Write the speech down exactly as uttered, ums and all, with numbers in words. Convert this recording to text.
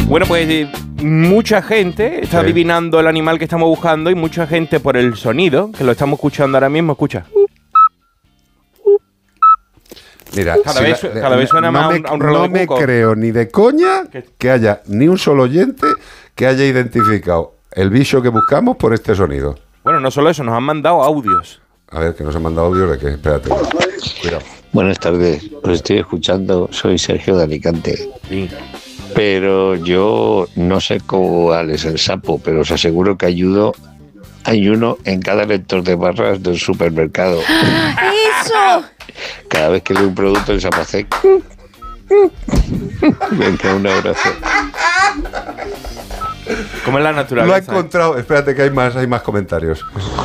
Bueno, pues eh, mucha gente está Sí. adivinando el animal que estamos buscando y mucha gente por el sonido, que lo estamos escuchando ahora mismo, escucha. Mira, Cada si vez- la- cada vez suena no más me, a un- a un reloj no de me cuco. creo ni de coña ¿Qué? que haya ni un solo oyente que haya identificado el bicho que buscamos por este sonido. Bueno, no solo eso, nos han mandado audios. A ver, que nos han mandado audio de qué. Espérate. Cuidado. Buenas tardes, os estoy escuchando, soy Sergio de Alicante. Sí. Pero yo no sé cuál es el sapo, pero os aseguro que ayudo, hay uno en cada lector de barras del supermercado. ¡Eso! Cada vez que leo un producto el sapo hace... Venga, un abrazo. ¿Cómo es la Lo ha naturaleza? encontrado. Espérate que hay más, hay más comentarios.